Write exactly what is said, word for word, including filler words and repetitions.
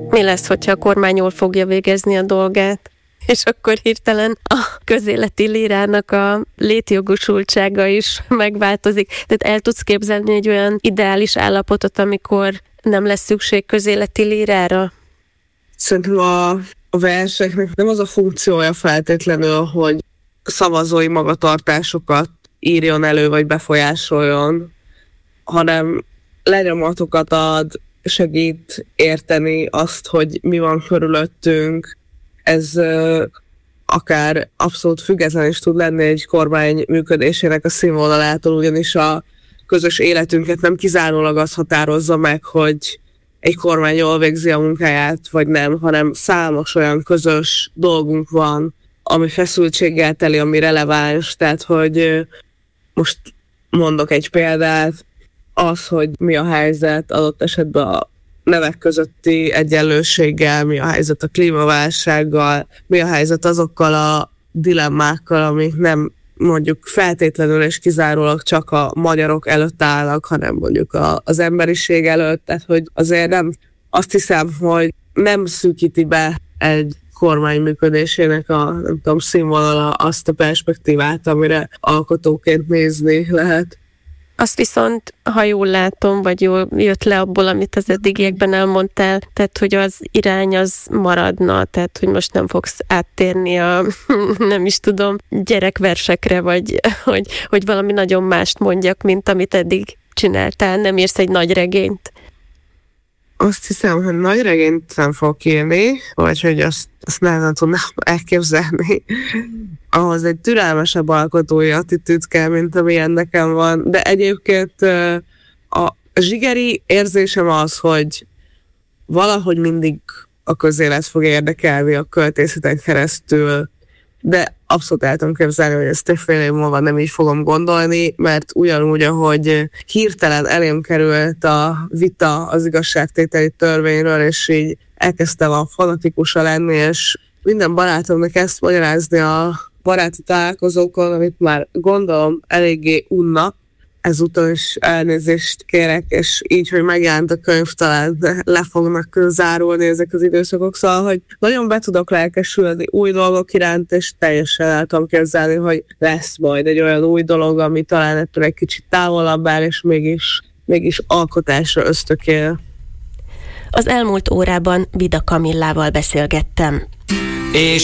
Mi lesz, hogyha a kormány jól fogja végezni a dolgát, és akkor hirtelen a közéleti lírának a létjogosultsága is megváltozik. Tehát el tudsz képzelni egy olyan ideális állapotot, amikor nem lesz szükség közéleti lírára? Szerintem a, a verseknek nem az a funkciója feltétlenül, hogy szavazói magatartásokat írjon elő, vagy befolyásoljon, hanem lenyomatokat ad, segít érteni azt, hogy mi van körülöttünk. Ez uh, akár abszolút független is tud lenni egy kormány működésének a színvonalától, ugyanis a közös életünket nem kizárólag az határozza meg, hogy egy kormány jól végzi a munkáját, vagy nem, hanem számos olyan közös dolgunk van, ami feszültséggel teli, ami releváns. Tehát, hogy uh, most mondok egy példát, az, hogy mi a helyzet adott esetben a nevek közötti egyenlőséggel, mi a helyzet a klímaválsággal, mi a helyzet azokkal a dilemmákkal, amik nem mondjuk feltétlenül és kizárólag csak a magyarok előtt állnak, hanem mondjuk a, az emberiség előtt. Tehát, hogy azért nem, azt hiszem, hogy nem szűkíti be egy kormány működésének a, nem tudom, színvonala azt a perspektívát, amire alkotóként nézni lehet. Azt viszont, ha jól látom, vagy jól jött le abból, amit az eddigiekben elmondtál, tehát, hogy az irány az maradna, tehát, hogy most nem fogsz áttérni a, nem is tudom, gyerekversekre, vagy hogy, hogy valami nagyon mást mondjak, mint amit eddig csináltál, nem írsz egy nagy regényt. Azt hiszem, hogy nagy regényt nem fogok írni, vagy hogy azt, azt nem tudnám elképzelni. Ahhoz egy türelmesebb alkotói attitűd kell, mint amilyen nekem van. De egyébként a zsigeri érzésem az, hogy valahogy mindig a közélet fog érdekelni a költészeten keresztül, de abszolút el tudom képzelni, hogy ezt egy fél év múlva nem így fogom gondolni, mert ugyanúgy, ahogy hirtelen elém került a vita az igazságtételi törvényről, és így elkezdtem a fanatikusa lenni, és minden barátomnak ezt magyarázni a baráti találkozókon, amit már gondolom eléggé unnak. Ezúttal is elnézést kérek, és így, hogy megjelent a könyv, talán le fognak zárulni ezek az időszakok, szóval, hogy nagyon be tudok lelkesülni új dolgok iránt, és teljesen el tudom képzelni, hogy lesz majd egy olyan új dolog, ami talán ettől egy kicsit távolabb áll, és mégis, mégis alkotásra ösztökél. Az elmúlt órában Vida Kamillával beszélgettem. És